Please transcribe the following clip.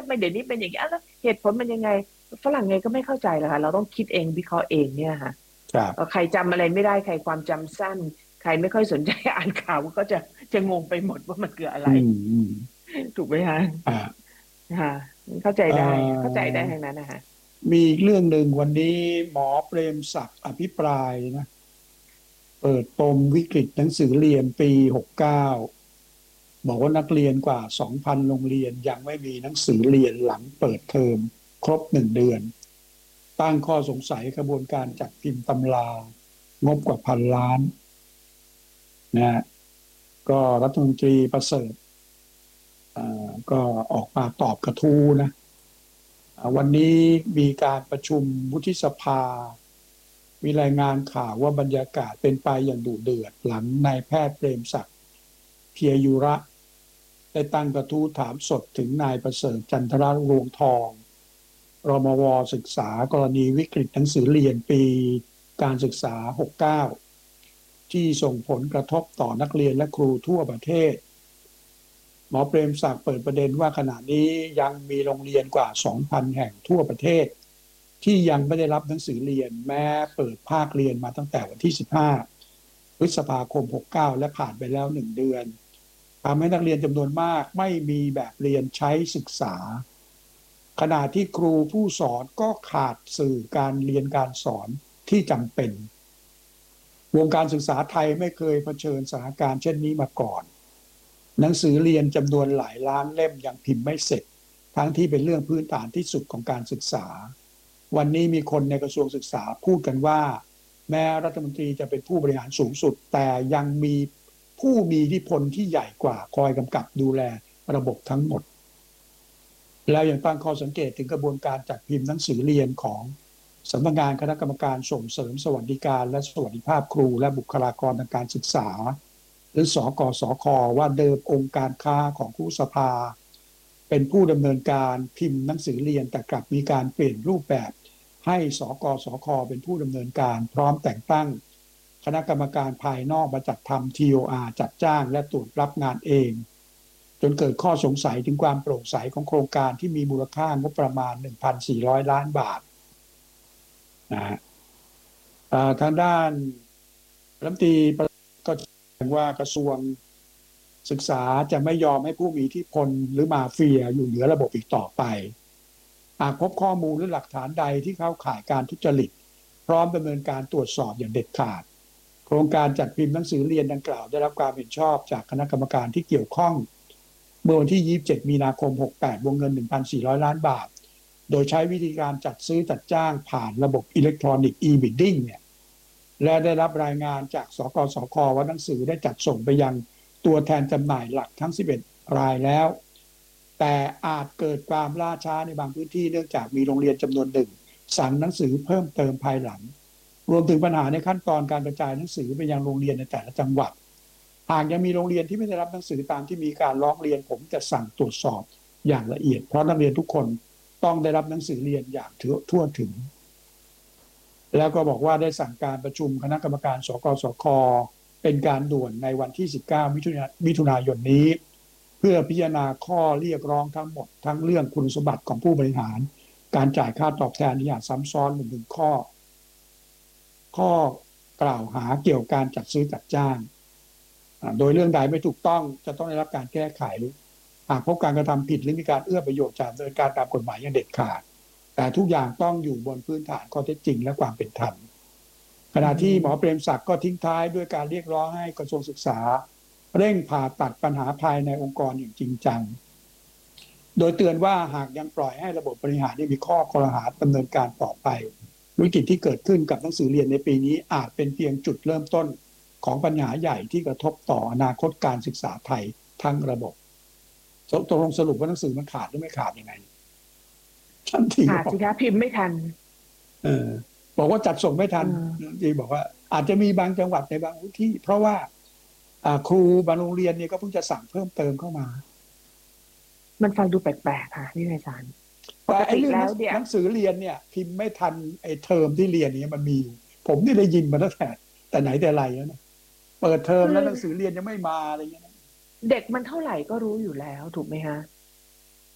ไมเดี๋ยวนี้เป็นอย่างนี้แล้วเหตุผลมันยังไงฝรั่งไงก็ไม่เข้าใจหรอกค่ะเราต้องคิดเองวิเคราะห์เองเนี่ยค่ะใคครับรจำอะไรไม่ได้ใครความจำสั้นใครไม่ค่อยสนใจอ่านข่าวก็จะงงไปหมดว่ามันคืออะไรอืมอืมถูกไหมคะอ่าค่ะเข้าใจเอ่ได้เข้าใจอได้ทางนั้นนะคะมีอีกเรื่องหนึ่งวันนี้หมอเปรมศักดิ์อภิปรายนะเปิดปมวิกฤตหนังสือเรียนปี69บอกว่านักเรียนกว่า2,000โรงเรียนยังไม่มีหนังสือเรียนหลังเปิดเทอมครบ1 เดือนตั้งข้อสงสัยกระบวนการจัดพิมพ์ตำรางบกว่า1,000 ล้านนะฮะก็รัฐมนตรีประเสริฐก็ออกมาตอบกระทู้นะวันนี้มีการประชุมวุฒิสภามีรายงานข่าวว่าบรรยากาศเป็นไปอย่างดุเดือดหลังนายแพทย์เปรมศักดิ์เพียยุระได้ตั้งกระทู้ถามสดถึงนายประเสริฐจันทรรวงทองรมวศึกษากรณีวิกฤตหนังสือเรียนปีการศึกษา69ที่ส่งผลกระทบต่อนักเรียนและครูทั่วประเทศ หมอเปรมศักดิ์เปิดประเด็นว่าขณะนี้ยังมีโรงเรียนกว่า 2,000 แห่งทั่วประเทศที่ยังไม่ได้รับหนังสือเรียนแม้เปิดภาคเรียนมาตั้งแต่วันที่ 15 พฤษภาคม 69 และผ่านไปแล้ว 1 เดือนทำให้นักเรียนจำนวนมากไม่มีแบบเรียนใช้ศึกษาขณะที่ครูผู้สอนก็ขาดสื่อการเรียนการสอนที่จำเป็นวงการศึกษาไทยไม่เคยเผชิญสถานการณ์เช่นนี้มาก่อน หนังสือเรียนจำนวนหลายล้านเล่มยังพิมพ์ไม่เสร็จทั้งที่เป็นเรื่องพื้นฐานที่สุดของการศึกษาวันนี้มีคนในกระทรวงศึกษาพูดกันว่าแม้รัฐมนตรีจะเป็นผู้บริหารสูงสุดแต่ยังมีผู้มีอิทธิพลที่ใหญ่กว่าคอยกำกับดูแลระบบทั้งหมดแล้วยังตั้งข้อสังเกตถึงกระบวนการจัดพิมพ์หนังสือเรียนของสำนักงานคณะกรรมการส่งเสริมสวัสดิการและสวัสดิภาพครูและบุคลากรทางการศึกษาหรือสกสคว่าเดิมองค์การค้าของครูสภาเป็นผู้ดำเนินการพิมพ์หนังสือเรียนแต่กลับมีการเปลี่ยนรูปแบบให้สกสคเป็นผู้ดำเนินการพร้อมแต่งตั้งคณะกรรมการภายนอกมาจัดทำ TOR จัดจ้างและตรวจรับงานเองจนเกิดข้อสงสัยถึงความโปร่งใสของโครงการที่มีมูลค่างบประมาณ 1,400 ล้านบาทนะฮะทางด้านรัฐมนตรีก็แจ้งว่ากระทรวงศึกษาจะไม่ยอมให้ผู้มีอิทธิพลหรือมาเฟียอยู่เหนือระบบอีกต่อไปหากพบข้อมูลหรือหลักฐานใดที่เข้าข่ายการทุจริตพร้อมดำเนินการตรวจสอบอย่างเด็ดขาดโครงการจัดพิมพ์หนังสือเรียนดังกล่าวได้รับความเห็นชอบจากคณะกรรมการที่เกี่ยวข้องเมื่อวันที่ 27 มีนาคม 68 วงเงิน 1,400 ล้านบาทโดยใช้วิธีการจัดซื้อจัดจ้างผ่านระบบอิเล็กทรอนิกส์ e-bidding เนี่ยและได้รับรายงานจากสกสคว่าหนังสือได้จัดส่งไปยังตัวแทนจำหน่ายหลักทั้ง 11 รายแล้วแต่อาจเกิดความล่าช้าในบางพื้นที่เนื่องจากมีโรงเรียนจำนวนหนึ่งสั่งหนังสือเพิ่มเติมภายหลังรวมถึงปัญหาในขั้นตอนการกระจายหนังสือไปยังโรงเรียนในแต่ละจังหวัดหากยังมีโรงเรียนที่ไม่ได้รับหนังสือตามที่มีการร้องเรียนผมจะสั่งตรวจสอบอย่างละเอียดเพราะนักเรียนทุกคนต้องได้รับหนังสือเรียนอย่างทั่วถึงแล้วก็บอกว่าได้สั่งการประชุมคณะกรรมการสกสคเป็นการด่วนในวันที่ 19 มิถุนายนนี้เพื่อพิจารณาข้อเรียกร้องทั้งหมดทั้งเรื่องคุณสมบัติของผู้บริหารการจ่ายค่าตอบแทนที่อาจซ้ำซ้อนรวมถึงข้อกล่าวหาเกี่ยวกับการจัดซื้อจัดจ้างโดยเรื่องใดไม่ถูกต้องจะต้องได้รับการแก้ไขหากพบการกระทำผิดหรือมีการเอื้อประโยชน์จากดำเนินการตามกฎหมายอย่างเด็ดขาดแต่ทุกอย่างต้องอยู่บนพื้นฐานข้อเท็จจริงและความเป็นธรรมขณะที่หมอเปรมศักดิ์ก็ทิ้งท้ายด้วยการเรียกร้องให้กระทรวงศึกษาเร่งผ่าตัดปัญหาภายในองค์กรอย่างจริงจังโดยเตือนว่าหากยังปล่อยให้ระบบบริหารมีข้อคอรหาดำเนินการต่อไปวิกฤตที่เกิดขึ้นกับหนังสือเรียนในปีนี้อาจเป็นเพียงจุดเริ่มต้นของปัญหาใหญ่ที่กระทบต่ออนาคตการศึกษาไทยทั้งระบบตกลงสรุปว่าหนังสือมันขาดหรือไม่ขาดยังไงทันทีขาดบอกสิคะพิมพ์ไม่ทันเออบอกว่าจัดส่งไม่ทันทีบอกว่าอาจจะมีบางจังหวัดในบางพื้นที่เพราะว่าครูบางโรงเรียนเนี่ยก็เพิ่งจะสั่งเพิ่มเติมเข้ามามันฟังดูแปลกๆค่ะนี่อาจารย์ปแต่กติไอ้เรื่องแล้วเนี่ยหนังสือเรียนเนี่ยพิมพ์ไม่ทันไอ้เทอมที่เรียนนี้มันมีอยู่ผมนี่ได้ยินมาตั้งแต่ไหนแต่ไรแล้วนะเปิดเทอมคือแล้วหนังสือเรียนยังไม่มาอะไรเงี้ยเด็กมันเท่าไหร่ก็รู้อยู่แล้วถูกไหมฮะ